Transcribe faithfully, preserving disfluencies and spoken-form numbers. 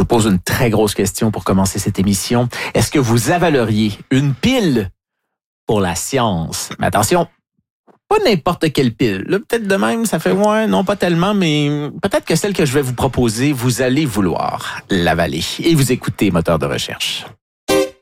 vous pose une très grosse question pour commencer cette émission. Est-ce que vous avaleriez une pile pour la science? Mais attention, pas n'importe quelle pile. Là, peut-être de même, ça fait, ouais, non, pas tellement, mais peut-être que celle que je vais vous proposer, vous allez vouloir l'avaler. Et vous écoutez Moteur de recherche.